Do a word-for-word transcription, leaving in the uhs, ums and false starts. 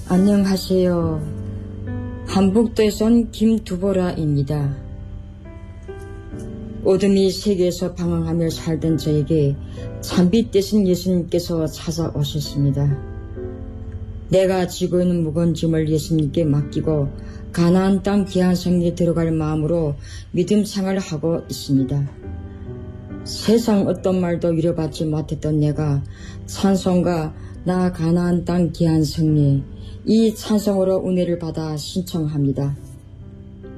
안녕하세요. 한북도에서 온 김두보라입니다. 어둠이 세계에서 방황하며 살던 저에게 찬빛 대신 예수님께서 찾아오셨습니다. 내가 지고 있는 무거운 짐을 예수님께 맡기고 가나안 땅 귀한 성에 들어갈 마음으로 믿음 생활을 하고 있습니다. 세상 어떤 말도 위로받지 못했던 내가 찬송가 나 가나안 땅 귀한 성리 이 찬송으로 은혜를 받아 신청합니다.